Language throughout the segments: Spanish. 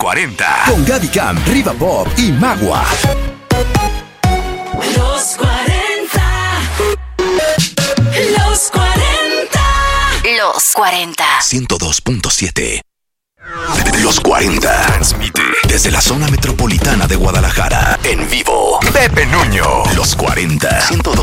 40. Con Gaby Cam, Riva Pop y Magua. Los 40. Los 40. Los 40. 102.7. Los 40. Transmite desde la zona metropolitana de Guadalajara. En vivo, Pepe Nuño. Los 40.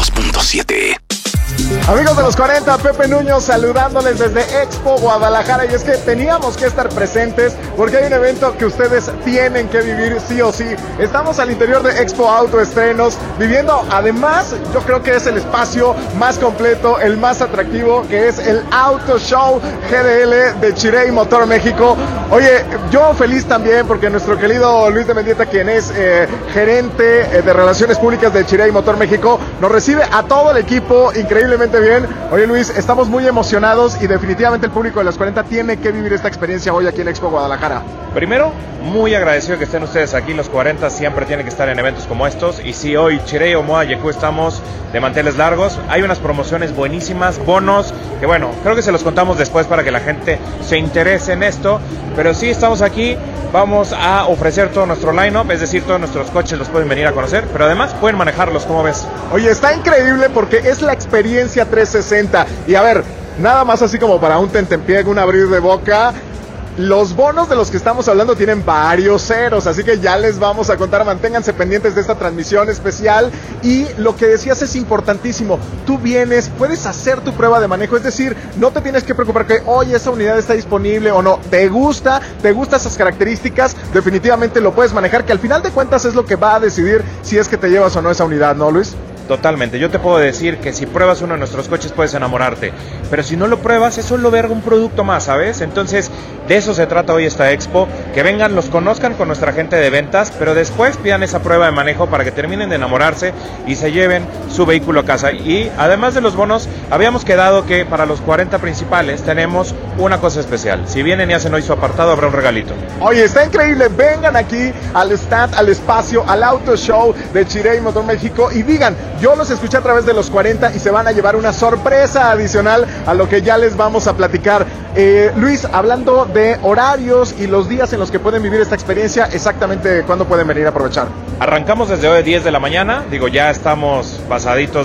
102.7. Amigos de los 40, Pepe Nuño saludándoles desde Expo Guadalajara. Y es que teníamos que estar presentes porque hay un evento que ustedes tienen que vivir sí o sí. Estamos al interior de Expo Autoestrenos, viviendo además, yo creo que es el espacio más completo, el más atractivo, que es el Auto Show GDL de Chirey Motor México. Oye, yo feliz también porque nuestro querido Luis de Mendieta, quien es gerente de Relaciones Públicas de Chirey Motor México, nos recibe a todo el equipo increíblemente bien. Oye Luis, estamos muy emocionados y definitivamente el público de los 40 tiene que vivir esta experiencia hoy aquí en Expo Guadalajara. Primero, muy agradecido que estén ustedes aquí. Los 40 siempre tienen que estar en eventos como estos. Y sí, hoy Chirey Omoa Yeku estamos de manteles largos. Hay unas promociones buenísimas, bonos, que bueno, creo que se los contamos después para que la gente se interese en esto. Pero sí, estamos aquí, vamos a ofrecer todo nuestro line-up, es decir, todos nuestros coches los pueden venir a conocer, pero además pueden manejarlos, ¿cómo ves? Oye, está increíble porque es la experiencia 360. Y a ver, nada más así como para un tentempié, un abrir de boca. Los bonos de los que estamos hablando tienen varios ceros, así que ya les vamos a contar. Manténganse pendientes de esta transmisión especial. Y lo que decías es importantísimo. Tú vienes, puedes hacer tu prueba de manejo, es decir, no te tienes que preocupar que, oye, esa unidad está disponible o no. Te gusta esas características, definitivamente lo puedes manejar, que al final de cuentas es lo que va a decidir si es que te llevas o no esa unidad, ¿no, Luis? Totalmente, yo te puedo decir que si pruebas uno de nuestros coches puedes enamorarte, pero si no lo pruebas es solo ver un producto más, ¿sabes? Entonces de eso se trata hoy esta expo, que vengan, los conozcan con nuestra gente de ventas, pero después pidan esa prueba de manejo para que terminen de enamorarse y se lleven su vehículo a casa. Y además de los bonos, habíamos quedado que para los 40 principales tenemos una cosa especial. Si vienen y hacen hoy su apartado, habrá un regalito. Oye, está increíble, vengan aquí al stand, al espacio, al Auto Show de Chirey Motor México y digan, yo los escuché a través de los 40 y se van a llevar una sorpresa adicional a lo que ya les vamos a platicar. Luis, hablando de horarios y los días en los que pueden vivir esta experiencia, exactamente cuándo pueden venir a aprovechar. Arrancamos desde hoy 10 de la mañana, digo, ya estamos pasaditos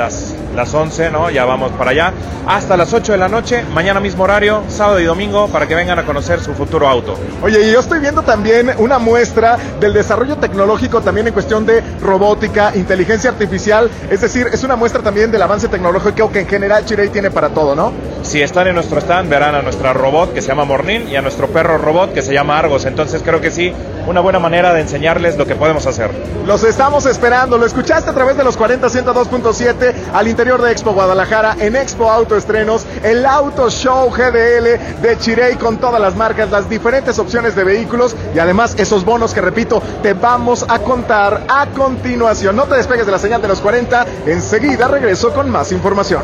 las 11, ¿no? Ya vamos para allá, hasta las 8 de la noche, mañana mismo horario, sábado y domingo, para que vengan a conocer su futuro auto. Oye, y yo estoy viendo también una muestra del desarrollo tecnológico también en cuestión de robótica, inteligencia artificial, es decir, es una muestra también del avance tecnológico que en general Chirey tiene para todo, ¿no? Si están en nuestro stand, verán a nuestra robot que se llama Mornin y a nuestro perro robot que se llama Argos, entonces creo que sí, una buena manera de enseñarles lo que podemos hacer. Los estamos esperando, lo escuchaste a través de los 40 102.7 al interior de Expo Guadalajara, en Expo Autoestrenos, el Auto Show GDL de Chirey con todas las marcas, las diferentes opciones de vehículos y además esos bonos que, repito, te vamos a contar a continuación. No te despegues de la señal de los 40, enseguida regreso con más información.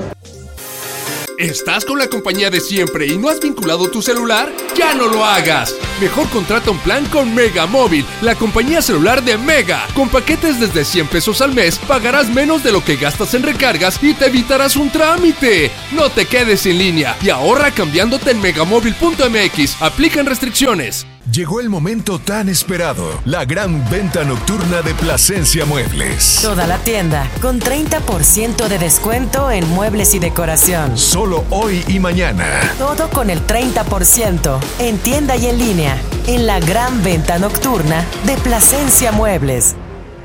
¿Estás con la compañía de siempre y no has vinculado tu celular? ¡Ya no lo hagas! Mejor contrata un plan con Mega Móvil, la compañía celular de Mega. Con paquetes desde 100 pesos al mes, pagarás menos de lo que gastas en recargas y te evitarás un trámite. No te quedes en línea y ahorra cambiándote en megamóvil.mx. Aplican restricciones. Llegó el momento tan esperado, la gran venta nocturna de Plasencia Muebles. Toda la tienda con 30% de descuento en muebles y decoración. Solo hoy y mañana. Todo con el 30% en tienda y en línea, en la gran venta nocturna de Plasencia Muebles.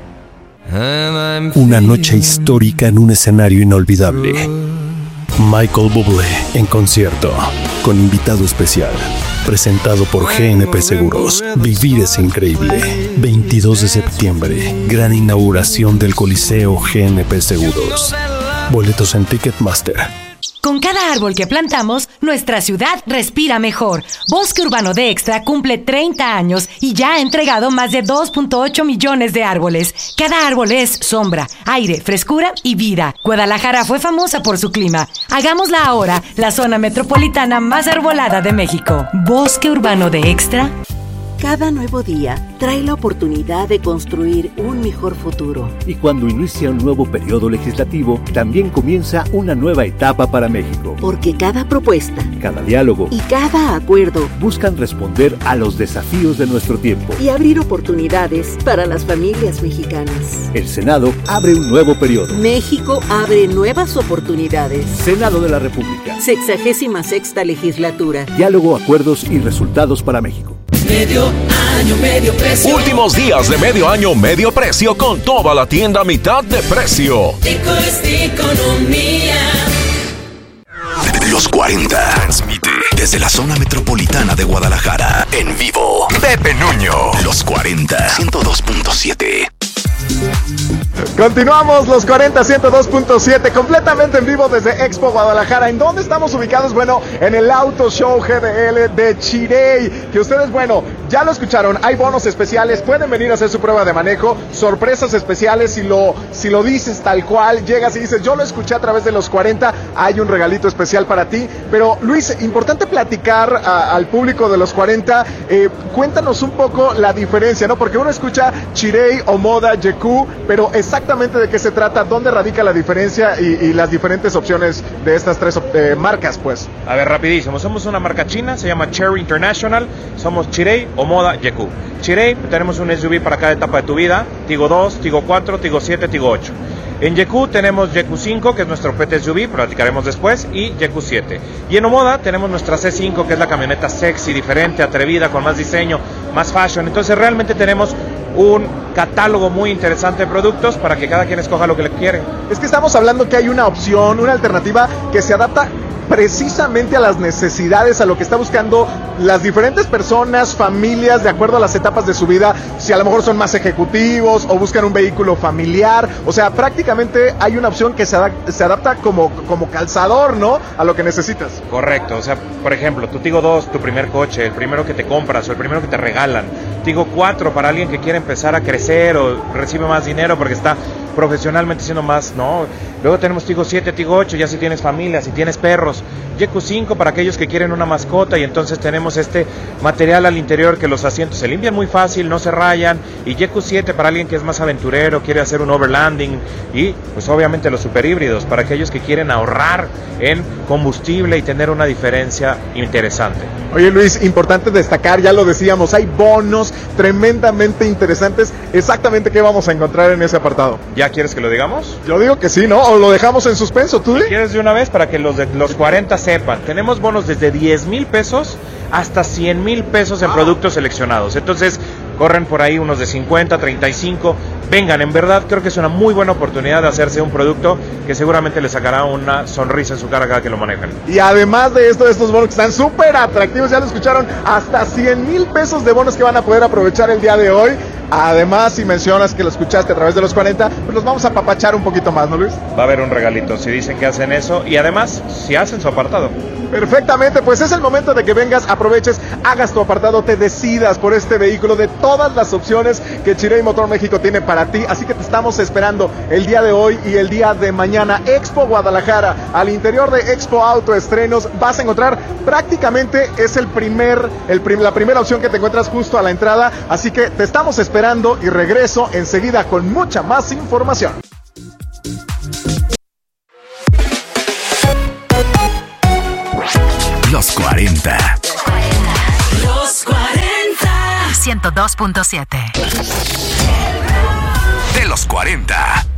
Una noche histórica en un escenario inolvidable. Michael Bublé en concierto, con invitado especial. Presentado por GNP Seguros. Vivir es increíble. 22 de septiembre. Gran inauguración del Coliseo GNP Seguros. Boletos en Ticketmaster. Con cada árbol que plantamos, nuestra ciudad respira mejor. Bosque Urbano de Extra cumple 30 años y ya ha entregado más de 2.8 millones de árboles. Cada árbol es sombra, aire, frescura y vida. Guadalajara fue famosa por su clima. Hagámosla ahora la zona metropolitana más arbolada de México. Bosque Urbano de Extra. Cada nuevo día trae la oportunidad de construir un mejor futuro. Y cuando inicia un nuevo periodo legislativo, también comienza una nueva etapa para México. Porque cada propuesta, cada diálogo y cada acuerdo buscan responder a los desafíos de nuestro tiempo y abrir oportunidades para las familias mexicanas. El Senado abre un nuevo periodo. México abre nuevas oportunidades. Senado de la República. 66ª legislatura. Diálogo, acuerdos y resultados para México. Medio año, medio precio. Últimos días de medio año, medio precio con toda la tienda a mitad de precio. Tico es economía. Los 40. Transmite desde la zona metropolitana de Guadalajara. En vivo. Pepe Nuño. Los 40. 102.7. Continuamos los 40 102.7 completamente en vivo desde Expo Guadalajara. ¿En dónde estamos ubicados? Bueno, en el Auto Show GDL de Chirey, que ustedes, bueno, ya lo escucharon, hay bonos especiales, pueden venir a hacer su prueba de manejo, sorpresas especiales, si lo dices tal cual, llegas y dices, yo lo escuché a través de los 40, hay un regalito especial para ti. Pero Luis, importante platicar al público de los 40, cuéntanos un poco la diferencia, ¿no? Porque uno escucha Chirey, Omoda, Yeku, pero exactamente de qué se trata, dónde radica la diferencia y las diferentes opciones de estas tres marcas, pues. A ver, rapidísimo, somos una marca china, se llama Chery International, somos Chirey, Omoda, Yeku. Chirey, tenemos un SUV para cada etapa de tu vida, Tigo 2, Tigo 4, Tigo 7, Tigo 8. En Yeku tenemos Yeku 5, que es nuestro PT SUV, platicaremos después, y Yeku 7. Y en Omoda tenemos nuestra C5, que es la camioneta sexy, diferente, atrevida, con más diseño, más fashion. Entonces realmente tenemos un catálogo muy interesante de productos para que cada quien escoja lo que le quiere. Es que estamos hablando que hay una opción, una alternativa que se adapta precisamente a las necesidades, a lo que está buscando las diferentes personas, familias, de acuerdo a las etapas de su vida, si a lo mejor son más ejecutivos o buscan un vehículo familiar. O sea, prácticamente hay una opción que se adapta como calzador, ¿no? A lo que necesitas. Correcto, o sea, por ejemplo, tu Tigo 2, tu primer coche, el primero que te compras o el primero que te regalan. Tigo 4 para alguien que quiere empezar a crecer o recibe más dinero porque está profesionalmente siendo más, ¿no? Luego tenemos Tigo 7, Tigo 8, ya si tienes familia, si tienes perros. Yeku 5 para aquellos que quieren una mascota, y entonces tenemos este material al interior que los asientos se limpian muy fácil, no se rayan. Y Yeku 7 para alguien que es más aventurero, quiere hacer un overlanding. Y pues obviamente los super híbridos para aquellos que quieren ahorrar en combustible y tener una diferencia interesante. Oye Luis, importante destacar, ya lo decíamos, hay bonos tremendamente interesantes. Exactamente qué vamos a encontrar en ese apartado. ¿Ya quieres que lo digamos? Yo digo que sí, ¿no? O lo dejamos en suspenso, ¿tú? ¿Quieres de una vez para que los 40 sepan? Tenemos bonos desde 10,000 pesos hasta 100,000 pesos en productos seleccionados. Entonces, corren por ahí unos de 50, 35. Vengan, en verdad creo que es una muy buena oportunidad de hacerse un producto que seguramente le sacará una sonrisa en su cara cada que lo manejen. Y además de esto, estos bonos que están súper atractivos, ya lo escucharon, hasta 100,000 pesos de bonos que van a poder aprovechar el día de hoy. Además, si mencionas que lo escuchaste a través de los 40, pues los vamos a apapachar un poquito más, ¿no, Luis? Va a haber un regalito si dicen que hacen eso, y además, si hacen su apartado. Perfectamente, pues es el momento de que vengas, aproveches, hagas tu apartado, te decidas por este vehículo de todas las opciones que Chirey Motor México tiene para ti. Así que te estamos esperando el día de hoy y el día de mañana. Expo Guadalajara, al interior de Expo Auto Estrenos, vas a encontrar prácticamente es la primera opción que te encuentras justo a la entrada. Así que te estamos esperando y regreso enseguida con mucha más información. Los 40. Los 40. 102.7. De los 40.